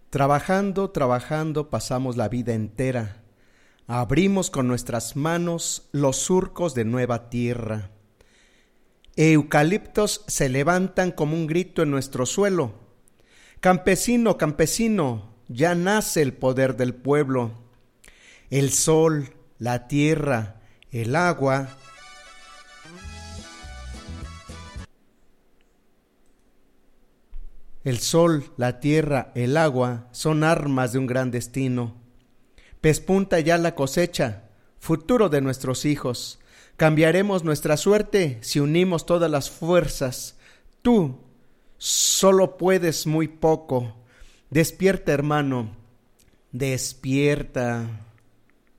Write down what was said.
Trabajando, trabajando, pasamos la vida entera. Abrimos con nuestras manos los surcos de nueva tierra. Eucaliptos se levantan como un grito en nuestro suelo. Campesino, campesino, ya nace el poder del pueblo. El sol, la tierra, el agua. El sol, la tierra, el agua son armas de un gran destino. Pespunta ya la cosecha, futuro de nuestros hijos. Cambiaremos nuestra suerte si unimos todas las fuerzas. Tú solo puedes muy poco. Despierta, hermano, despierta.